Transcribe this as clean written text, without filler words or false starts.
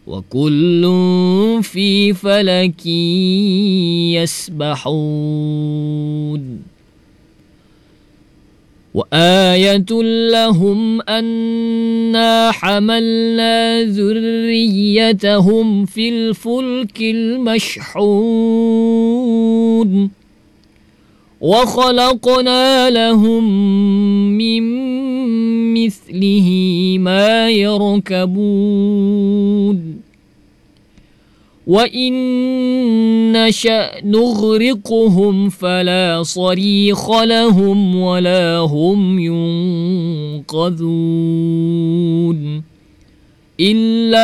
وكل في فلك يسبحون وآية لهم أنا حملنا ذريتهم في الفلك المشحون وخلقنا لهم من مثله ما يركبون وإن نشأ نغرقهم فلا صريخ لهم ولا هم ينقذون إلا